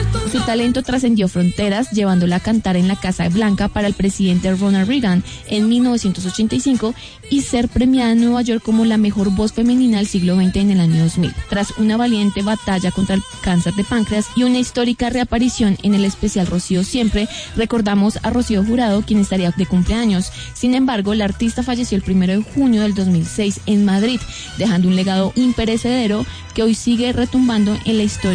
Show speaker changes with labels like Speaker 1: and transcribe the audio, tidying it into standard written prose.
Speaker 1: Su talento trascendió fronteras, llevándola a cantar en la Casa Blanca para el presidente Ronald Reagan en 1985 y ser premiada en Nueva York como la mejor voz femenina del siglo XX en el año 2000. Tras una valiente batalla contra el cáncer de páncreas y una histórica reaparición en el especial Rocío Siempre, recordamos a Rocío Jurado, quien estaría de cumpleaños. Sin embargo, la artista falleció el 1 de junio del 2006 en Madrid, dejando un legado imperecedero que hoy sigue retumbando en la historia